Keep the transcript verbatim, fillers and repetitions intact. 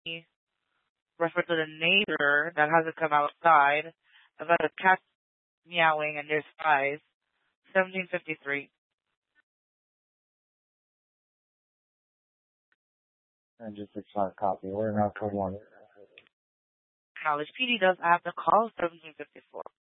refer to the neighbor that hasn't come outside about a cat meowing and there's flies. seventeen fifty-three. And just a short copy. We're in October one. College P D does have the call seventeen fifty-four.